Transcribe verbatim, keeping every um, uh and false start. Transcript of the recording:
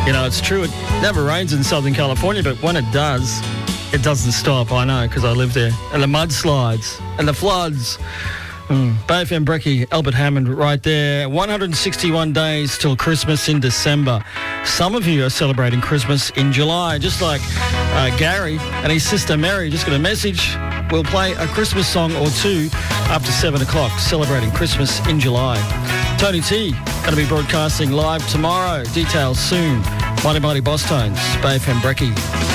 You know, it's true. It never rains in Southern California, but when it does, it doesn't stop. I know, because I live there. And the mudslides and the floods. Mm. Bay F M Brekkie, Albert Hammond right there. one hundred sixty-one days till Christmas in December. Some of you are celebrating Christmas in July, just like uh, Gary and his sister Mary. Just got a message. We'll play a Christmas song or two after seven o'clock, celebrating Christmas in July. Tony T, going to be broadcasting live tomorrow. Details soon. Mighty Mighty Boss Tones, Bay F M Brekkie.